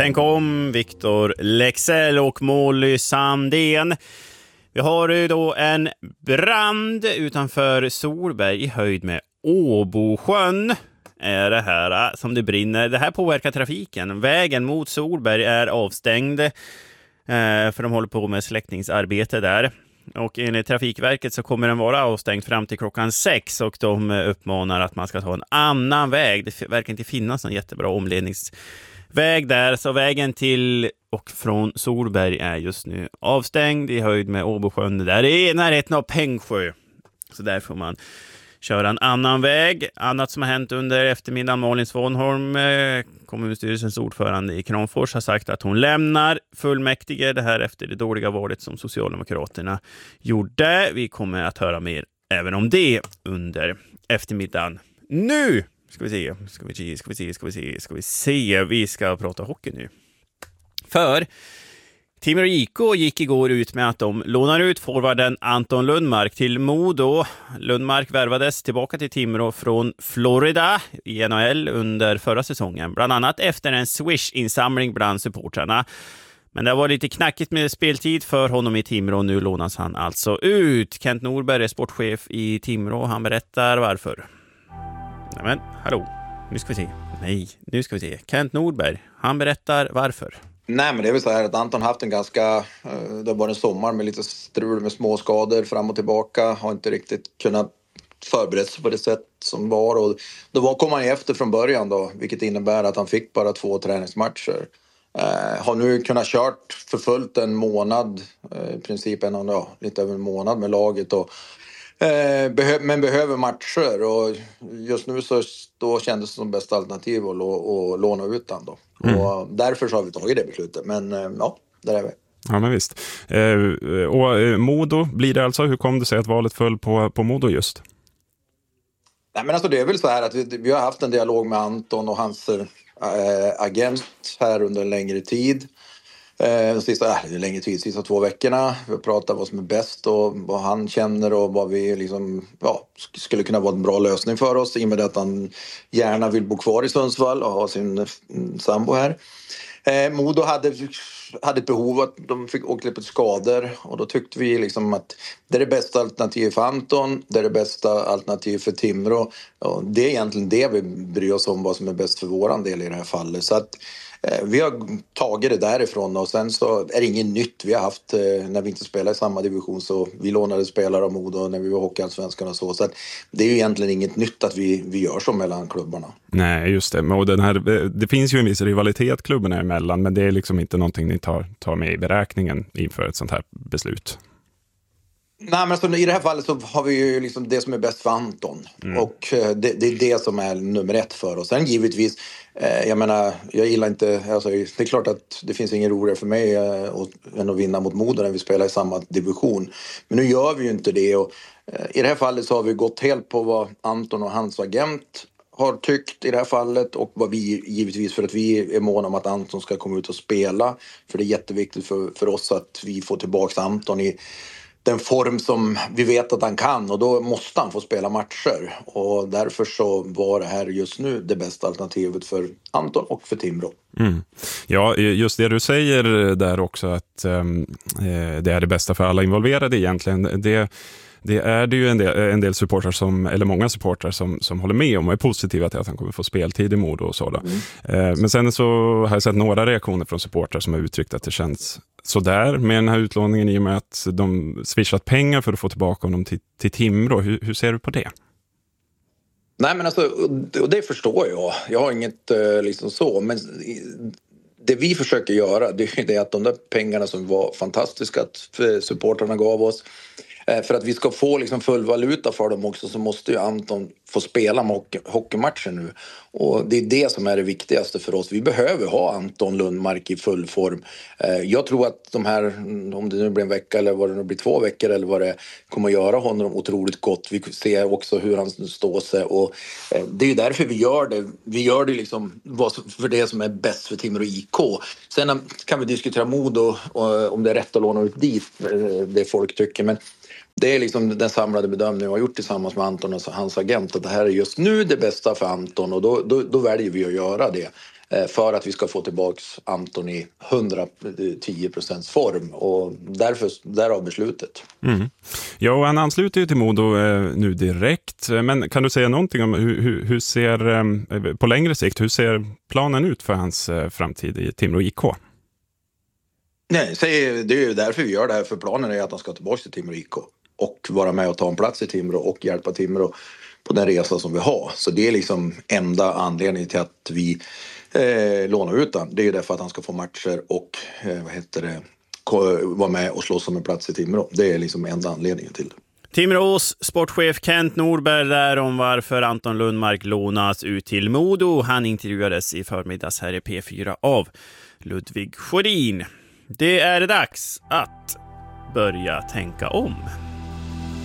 Tänk om, Victor Leksell och Molly Sandén. Vi har ju då en brand utanför Solberg i höjd med Åbosjön. Är det här som det brinner. Det här påverkar trafiken. Vägen mot Solberg är avstängd för de håller på med släckningsarbete där. Och enligt Trafikverket så kommer den vara avstängd fram till klockan 6 och de uppmanar att man ska ta en annan väg. Det verkar inte finnas någon jättebra omledningsväg där, så vägen till och från Solberg är just nu avstängd i höjd med Åbosjön. Där är närheten av Pengsjö. Så där får man köra en annan väg. Annat som har hänt under eftermiddagen, Malin Svanholm, kommunstyrelsens ordförande i Kramfors, har sagt att hon lämnar fullmäktige det här efter det dåliga valet som Socialdemokraterna gjorde. Vi kommer att höra mer även om det under eftermiddagen. Nu ska vi se. Vi ska prata hockey nu. För Timrå IK gick igår ut med att de lånar ut forwarden Anton Lundmark till Modo. Lundmark värvades tillbaka till Timrå från Florida i NHL under förra säsongen. Bland annat efter en Swish-insamling bland supportrarna. Men det var lite knackigt med speltid för honom i Timrå. Nu lånas han alltså ut. Kent Norberg är sportchef i Timrå. Han berättar varför. Men hallå, nu ska vi se. Kent Norberg, han berättar varför. Nej, men det är väl så här att Anton haft en ganska, det var en sommar med lite strul med små skador fram och tillbaka. Har inte riktigt kunnat förbereda sig på det sätt som var. Och då kom han efter från början då, vilket innebär att han fick bara 2 träningsmatcher. Har nu kunnat kört för fullt en månad, i princip lite över en månad med laget och men behöver matcher, och just nu så då kändes det som bästa alternativ att låna ut den då. Och därför så har vi tagit det beslutet, men ja, där är vi. Ja, men visst. Och Modo blir det alltså, hur kom det sig att valet föll på Modo just? Nej, men alltså det är väl så här att vi har haft en dialog med Anton och hans agent här under en längre tid. Sista 2 veckorna. Vi pratar vad som är bäst och vad han känner och vad vi liksom, skulle kunna vara en bra lösning för oss, i och med att han gärna vill bo kvar i Sundsvall och ha sin sambo här. Modo hade ett behov att de fick åka lite skador, och då tyckte vi liksom att det är det bästa alternativet för Anton, det är det bästa alternativet för Timrå, och det är egentligen det vi bryr oss om, vad som är bäst för våran del i det här fallet. Så att vi har tagit det därifrån, och sen så är det inget nytt. Vi har haft, när vi inte spelar i samma division, så vi lånade spelare av Modo när vi var hockeyallsvenskan och så att det är ju egentligen inget nytt att vi gör så mellan klubbarna. Nej, just det. Och det finns ju en viss rivalitet klubbarna emellan, men det är liksom inte någonting ni tar med i beräkningen inför ett sånt här beslut. Nej, men alltså, i det här fallet så har vi ju liksom det som är bäst för Anton. Och det är det som är nummer 1 för oss. Sen givetvis, jag menar, jag gillar inte, alltså, det är klart att det finns ingen roligare för mig än att vinna mot Modo när vi spelar i samma division. Men nu gör vi ju inte det, och i det här fallet så har vi gått helt på vad Anton och hans agent har tyckt i det här fallet, och vad vi givetvis, för att vi är måna om att Anton ska komma ut och spela, för det är jätteviktigt för oss att vi får tillbaka Anton i den form som vi vet att han kan, och då måste han få spela matcher, och därför så var det här just nu det bästa alternativet för Anton och för Timrå. Ja, just det du säger där också, att det är det bästa för alla involverade egentligen. Det är det ju en del supportrar eller många supportrar som håller med om och är positiva till att han kommer få speltid i Modo och sådär. Men sen så har jag sett några reaktioner från supportrar som har uttryckt att det känns sådär med den här utlåningen, i och med att de swishat pengar för att få tillbaka honom till Timrå. Hur ser du på det? Nej, men alltså, och det förstår jag. Jag har inget liksom så, men det vi försöker göra, det är det att de där pengarna som var fantastiska att supportrarna gav oss, för att vi ska få liksom full valuta för dem också, så måste ju Anton få spela med hockeymatcher nu. Och det är det som är det viktigaste för oss. Vi behöver ha Anton Lundmark i full form. Jag tror att de här, om det nu blir en vecka eller vad det nu blir 2 veckor eller vad det kommer att göra honom otroligt gott. Vi ser också hur han står sig, och det är ju därför vi gör det. Vi gör det liksom för det som är bäst för Timrå IK. Sen kan vi diskutera Modo och om det är rätt att låna ut dit, det folk tycker, men det är liksom den samlade bedömningen vi har gjort tillsammans med Anton och hans agent, att det här är just nu det bästa för Anton, och då väljer vi att göra det. för att vi ska få tillbaks Anton i 110% form, och därav beslutet. Ja, och han ansluter ju till Modo nu direkt, men kan du säga någonting om hur ser på längre sikt, hur ser planen ut för hans framtid i Timrå IK? Nej, det är ju därför vi gör det här, för planen är att han ska tillbaka till Timrå IK och vara med och ta en plats i Timrå och hjälpa Timrå på den resa som vi har. Så det är liksom enda anledningen till att vi lånar ut han. Det är ju därför att han ska få matcher och vara med och slåss om en plats i Timrå. Det är liksom enda anledningen till det. Timrås sportchef Kent Norberg där om varför Anton Lundmark lånas ut till Modo. Han intervjuades i förmiddags här i P4 av Ludvig Sjödin. Det är dags att börja tänka om.